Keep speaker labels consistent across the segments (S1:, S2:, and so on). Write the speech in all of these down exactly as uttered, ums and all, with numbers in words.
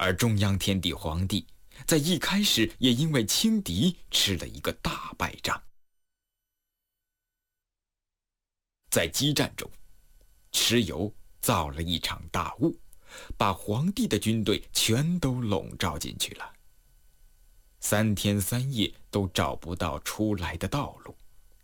S1: 而中央天帝皇帝在一开始也因为轻敌吃了一个大败仗。在激战中，蚩尤造了一场大雾，把皇帝的军队全都笼罩进去了，三天三夜都找不到出来的道路。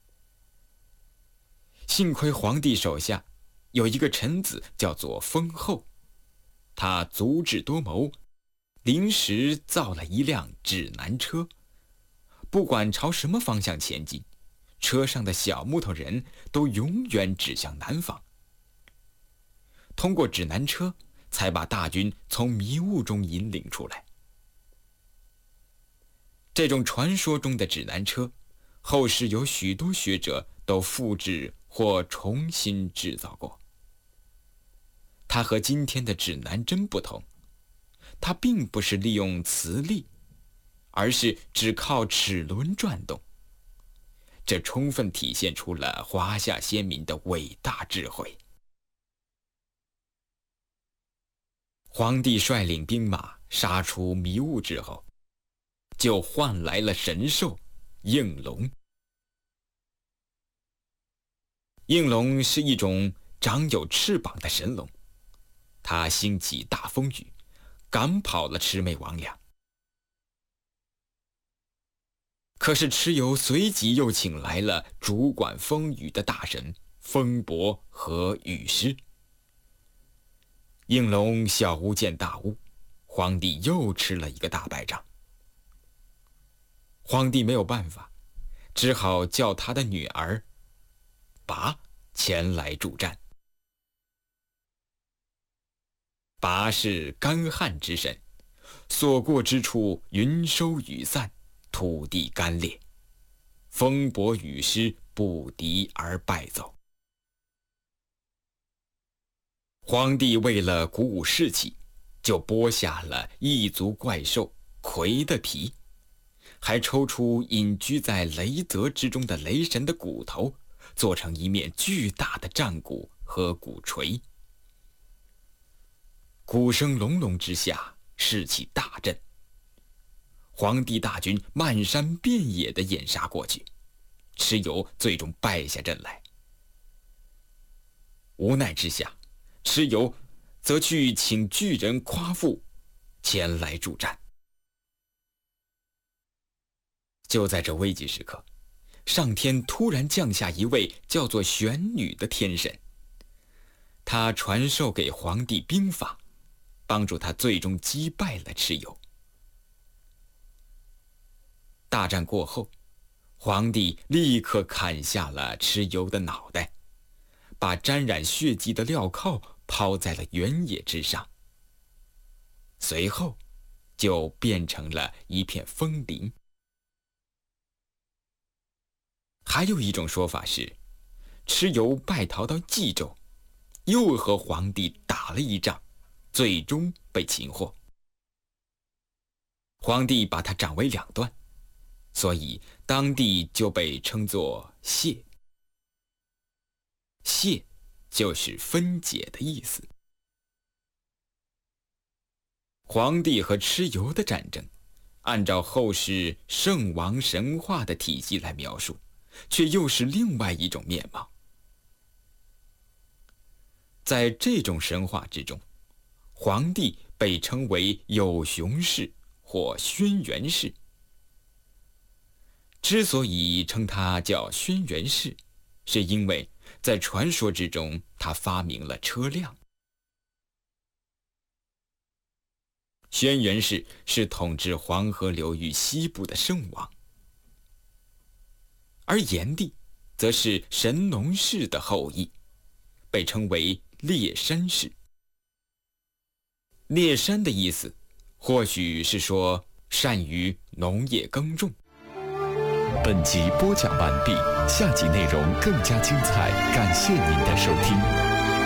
S1: 幸亏皇帝手下有一个臣子叫做封后，他足智多谋，临时造了一辆指南车，不管朝什么方向前进，车上的小木头人都永远指向南方。通过指南车，才把大军从迷雾中引领出来。这种传说中的指南车，后世有许多学者都复制或重新制造过。它和今天的指南针不同，它并不是利用磁力，而是只靠齿轮转动。这充分体现出了华夏先民的伟大智慧。皇帝率领兵马杀出迷雾之后，就换来了神兽应龙。应龙是一种长有翅膀的神龙，它兴起大风雨，赶跑了魑魅魍魉。可是蚩尤随即又请来了主管风雨的大神风伯和雨师。应龙小巫见大巫，皇帝又吃了一个大败仗。皇帝没有办法，只好叫他的女儿拔前来助战。拔是干旱之神，所过之处云收雨散，土地干裂，风伯雨师不敌而败走。皇帝为了鼓舞士气，就剥下了异族怪兽魁的皮，还抽出隐居在雷泽之中的雷神的骨头，做成一面巨大的战鼓和鼓槌。鼓声隆隆之下，士气大振。皇帝大军漫山遍野地掩杀过去，蚩尤最终败下阵来。无奈之下，蚩尤则去请巨人夸父前来助战。就在这危急时刻，上天突然降下一位叫做玄女的天神，她传授给皇帝兵法，帮助他最终击败了蚩尤。大战过后，皇帝立刻砍下了蚩尤的脑袋，把沾染血迹的镣铐抛在了原野之上，随后就变成了一片枫林。还有一种说法是，蚩尤败逃到冀州，又和皇帝打了一仗，最终被擒获。皇帝把他斩为两段，所以当地就被称作谢。谢就是分解的意思。皇帝和蚩尤的战争，按照后世圣王神话的体系来描述，却又是另外一种面貌。在这种神话之中，皇帝被称为有熊氏或轩辕氏。之所以称他叫轩辕氏，是因为在传说之中，他发明了车辆。轩辕氏是统治黄河流域西部的圣王，而炎帝则是神农氏的后裔，被称为猎山氏。猎山的意思，或许是说善于农业耕种。
S2: 本集播讲完毕，下集内容更加精彩，感谢您的收听。